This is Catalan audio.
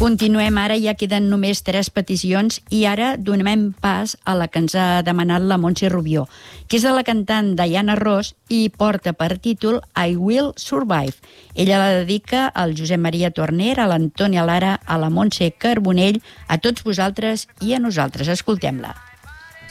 Continuem ara, ja queden només 3 peticions i ara donem pas a la que ens ha demanat la Montse Rubió, que és de la cantant Diana Ross i porta per títol I Will Survive. Ella la dedica al Josep Maria Torner, a l'Antònia Lara, a la Montse Carbonell, a tots vosaltres i a nosaltres. Escoltem-la.